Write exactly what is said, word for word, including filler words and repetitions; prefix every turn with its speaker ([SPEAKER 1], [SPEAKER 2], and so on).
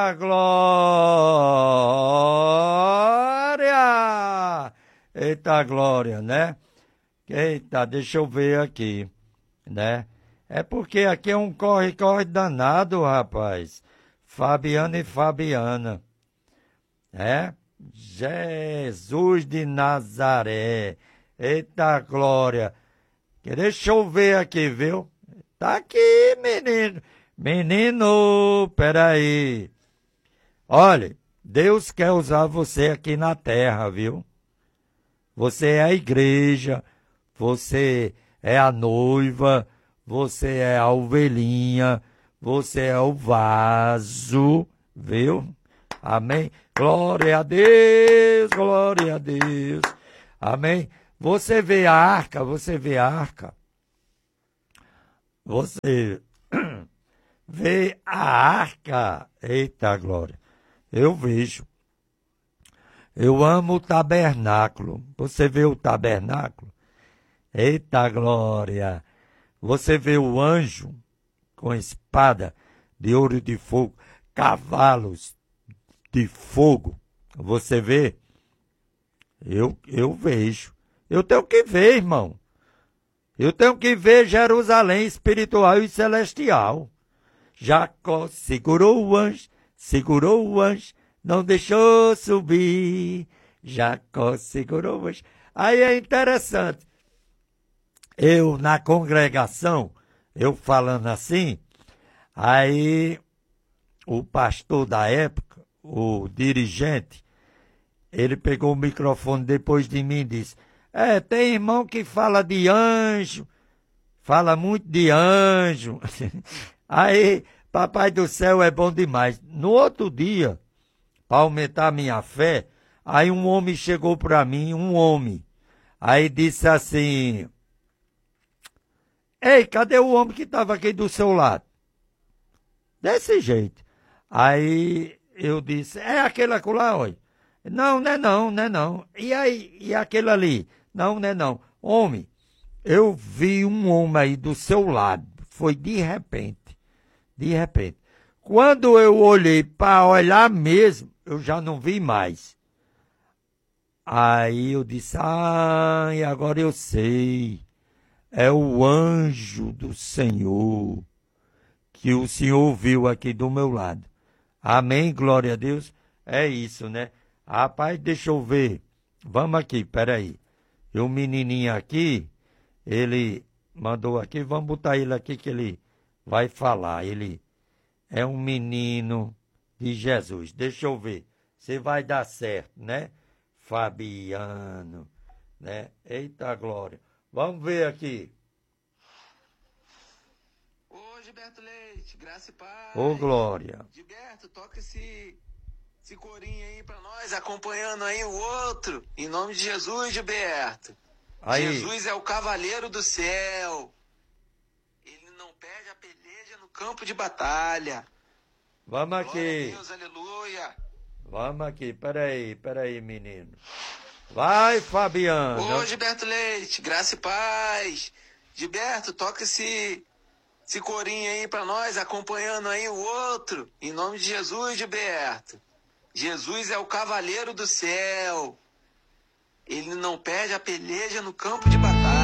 [SPEAKER 1] Eita glória! Eita glória, né? Eita, deixa eu ver aqui, né? É porque aqui é um corre-corre danado, rapaz. Fabiana e Fabiana, é? Jesus de Nazaré. Eita glória! Deixa eu ver aqui, viu? Tá aqui, menino. Menino, peraí. Olha, Deus quer usar você aqui na terra, viu? Você é a igreja, você é a noiva, você é a ovelhinha, você é o vaso, viu? Amém? Glória a Deus, glória a Deus. Amém? Você vê a arca, você vê a arca. Você vê a arca. Eita glória. Eu vejo. Eu amo o tabernáculo. Você vê o tabernáculo? Eita glória. Você vê o anjo com espada de ouro de fogo, cavalos de fogo. Você vê? Eu, eu vejo. Eu tenho que ver, irmão. Eu tenho que ver Jerusalém espiritual e celestial. Jacó segurou o anjo, segurou o anjo, não deixou subir. Jacó segurou o anjo. Aí é interessante. Eu, na congregação, eu falando assim, aí o pastor da época, o dirigente, ele pegou o microfone depois de mim e disse, é, tem irmão que fala de anjo, fala muito de anjo. Aí, papai do céu é bom demais. No outro dia, para aumentar a minha fé, aí um homem chegou para mim, um homem, aí disse assim, ei, cadê o homem que estava aqui do seu lado? Desse jeito. Aí eu disse, é aquele acolá, olha. Não, não é não, não é não. E aí, e aquele ali? Não, não é não. Homem, eu vi um homem aí do seu lado. Foi de repente. De repente. Quando eu olhei para olhar mesmo, eu já não vi mais. Aí eu disse, ah, e agora eu sei. É o anjo do Senhor que o Senhor viu aqui do meu lado. Amém, glória a Deus. É isso, né? Rapaz, deixa eu ver. Vamos aqui, peraí. E o menininho aqui, ele mandou aqui, vamos botar ele aqui que ele vai falar. Ele é um menino de Jesus. Deixa eu ver se vai dar certo, né? Fabiano, né? Eita glória. Vamos ver aqui.
[SPEAKER 2] Ô, Gilberto Leite, graça e paz.
[SPEAKER 1] Ô, glória.
[SPEAKER 2] Gilberto, toca esse, esse corinho aí pra nós, acompanhando aí o outro. Em nome de Jesus, Gilberto.
[SPEAKER 1] Aí.
[SPEAKER 2] Jesus é o cavaleiro do céu. Ele não perde a peleja no campo de batalha.
[SPEAKER 1] Vamos aqui.
[SPEAKER 2] Glória a Deus, aleluia.
[SPEAKER 1] Vamos aqui, peraí, peraí, menino. Vai, Fabiano.
[SPEAKER 2] Ô, Gilberto Leite, graça e paz. Gilberto, toca esse, esse corinho aí pra nós, acompanhando aí o outro. Em nome de Jesus, Gilberto. Jesus é o cavaleiro do céu. Ele não perde a peleja no campo de batalha.